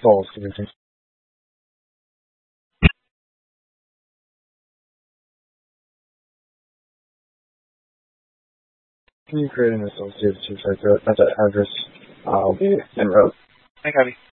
false everything. Can you create an associated two-factor at that address? I'll be en route. I copy.